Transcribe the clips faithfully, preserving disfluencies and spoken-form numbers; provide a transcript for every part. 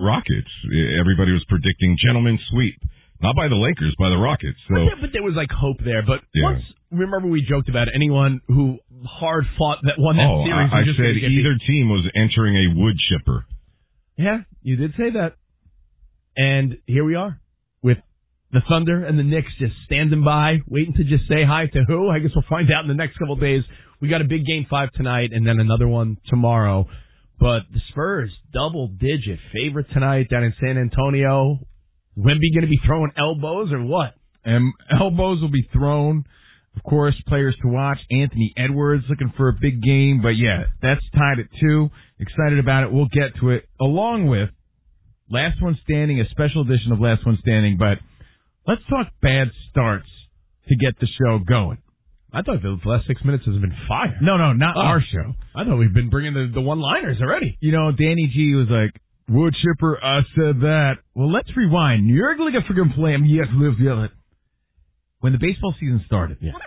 Rockets. Everybody was predicting gentleman's sweep. Not by the Lakers, by the Rockets. So, but, but there was like hope there. But yeah. once, remember we joked about anyone who hard fought that won that oh, series. I, I just said either the... team was entering a wood chipper. Yeah, you did say that. And here we are with the Thunder and the Knicks just standing by, waiting to just say hi to who? I guess we'll find out in the next couple of days. We got a big game five tonight and then another one tomorrow. But the Spurs, double-digit favorite tonight down in San Antonio. Wemby going to be throwing elbows or what? And elbows will be thrown. Of course, players to watch. Anthony Edwards looking for a big game. But, yeah, that's tied at two. Excited about it. We'll get to it along with Last One Standing, a special edition of Last One Standing. But let's talk bad starts to get the show going. I thought the last six minutes has been fire. No, no, not oh, our show. I thought we've been bringing the, the one-liners already. You know, Danny G was like, wood chipper, I said that. Well, let's rewind. You're going to freaking play him. Yes, live the it. When the baseball season started, yeah.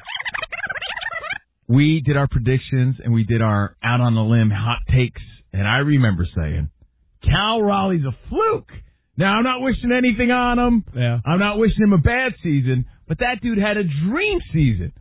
we did our predictions and we did our out on the limb hot takes. And I remember saying, Cal Raleigh's a fluke. Now, I'm not wishing anything on him. Yeah. I'm not wishing him a bad season. But that dude had a dream season.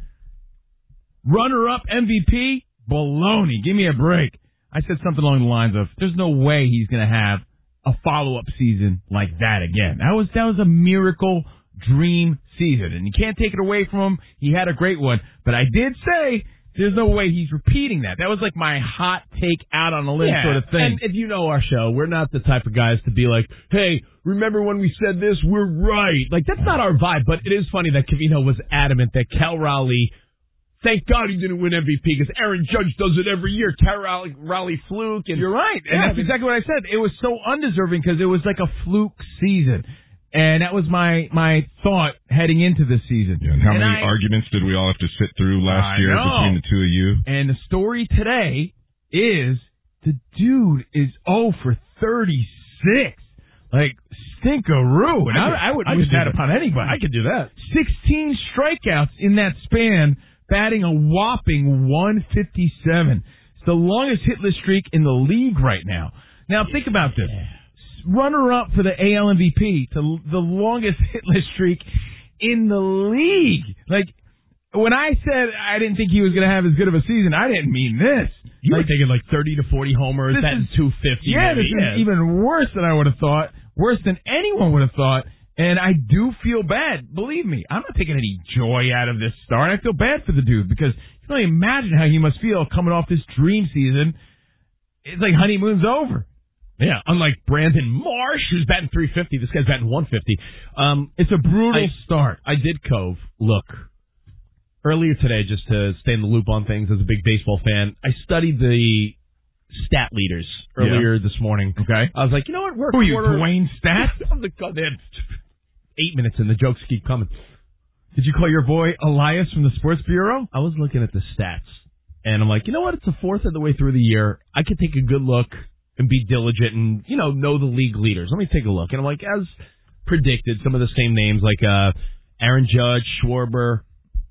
Runner-up M V P? Baloney. Give me a break. I said something along the lines of, there's no way he's going to have a follow-up season like that again. That was that was a miracle dream season, and you can't take it away from him. He had a great one, but I did say there's no way he's repeating that. That was like my hot take out on the limb yeah, sort of thing. And if you know our show, we're not the type of guys to be like, hey, remember when we said this? We're right. Like, that's not our vibe, but it is funny that Covino was adamant that Cal Raleigh, thank God he didn't win M V P because Aaron Judge does it every year. Cal Raleigh, Raleigh fluke. And you're right. And yeah, that's exactly what I said. It was so undeserving because it was like a fluke season. And that was my, my thought heading into this season. Yeah, and how and many I, arguments did we all have to sit through last I year know. between the two of you? And the story today is the dude is oh for thirty-six. Like, stinkaroo. And I, I, I wouldn't wish that, that upon anybody. I could do that. sixteen strikeouts in that span, batting a whopping one fifty-seven. It's the longest hitless streak in the league right now. Now, think about this. Runner-up for the A L M V P to the longest hitless streak in the league. Like, when I said I didn't think he was going to have as good of a season, I didn't mean this. You like, were thinking like thirty to forty homers, batting two fifty. Yeah, maybe. this yeah. is even worse than I would have thought. Worse than anyone would have thought. And I do feel bad. Believe me, I'm not taking any joy out of this start. I feel bad for the dude because you can only imagine how he must feel coming off this dream season. It's like honeymoon's over. Yeah, unlike Brandon Marsh, who's batting three fifty. This guy's batting one fifty. Um, it's a brutal I, start. I did, Cove, look, earlier today, just to stay in the loop on things as a big baseball fan, I studied the stat leaders earlier yeah. this morning. Okay. I was like, you know what? We're Who are you, quarter... Dwayne Stat? I'm the, they had eight minutes and the jokes keep coming. Did you call your boy Elias from the Sports Bureau? I was looking at the stats, and I'm like, you know what? It's a fourth of the way through the year. I could take a good look and be diligent and, you know, know the league leaders. Let me take a look. And I'm like, as predicted, some of the same names like uh, Aaron Judge, Schwarber,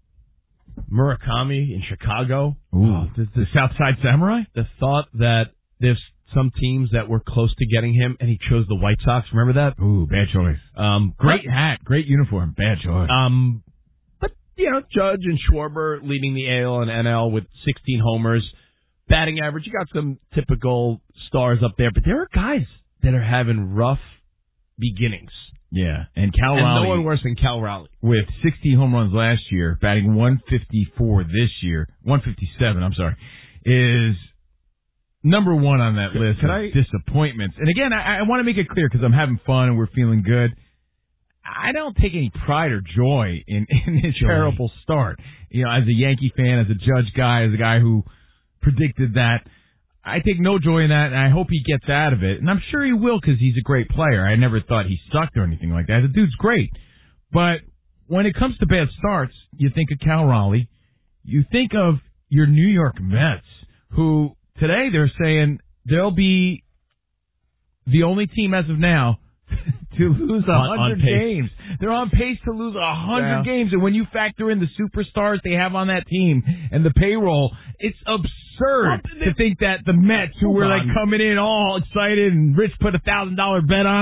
Murakami in Chicago. Ooh, uh, the, the Southside Samurai? The thought that there's some teams that were close to getting him, and he chose the White Sox. Remember that? Ooh, bad choice. Um, great but, hat, great uniform, bad choice. Um, but, you know, Judge and Schwarber leading the A L and N L with sixteen homers. Batting average, you got some typical stars up there, but there are guys that are having rough beginnings. Yeah, and Cal and Raleigh. no one worse than Cal Raleigh. With sixty home runs last year, batting one fifty-four this year, one fifty-seven, I'm sorry, is number one on that list Can of I, disappointments. And again, I, I want to make it clear because I'm having fun and we're feeling good. I don't take any pride or joy in, in his terrible start. You know, as a Yankee fan, as a Judge guy, as a guy who predicted that, I take no joy in that, and I hope he gets out of it. And I'm sure he will because he's a great player. I never thought he sucked or anything like that. The dude's great. But when it comes to bad starts, you think of Cal Raleigh. You think of your New York Mets, who today they're saying they'll be the only team as of now to lose one hundred games. They're on pace to lose one hundred yeah. games. And when you factor in the superstars they have on that team and the payroll, it's absurd well, to think that the Mets, who were like coming in all excited and Rich put a one thousand dollars bet on